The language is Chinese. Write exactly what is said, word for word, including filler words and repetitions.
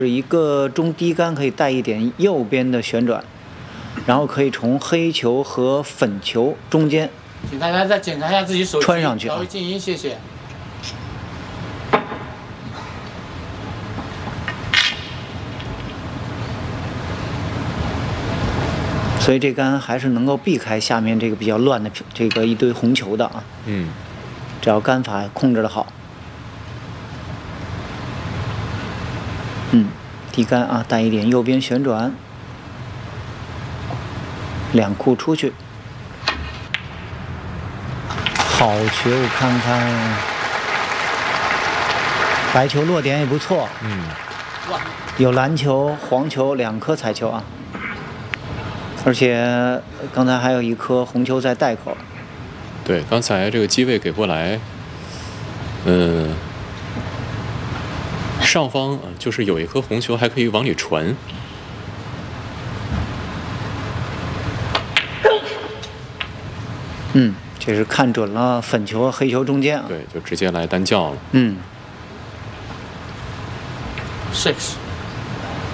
是一个中低杆可以带一点右边的旋转，然后可以从黑球和粉球中间， 请大家再检查一下自己手机， 穿上去， 调静音，谢谢。 所以这杆还是能够避开下面这个比较乱的这个一堆红球的啊。 嗯， 只要杆法控制的好。嗯，低杆啊，带一点右边旋转，两库出去。好球，看看，白球落点也不错。 嗯， 有蓝球、黄球两颗彩球啊。而且刚才还有一颗红球在袋口。 对，刚才这个机位给过来，嗯、呃，上方就是有一颗红球还可以往里传。 嗯，这是看准了粉球和黑球中间啊。 对，就直接来单叫了。 嗯。 Six。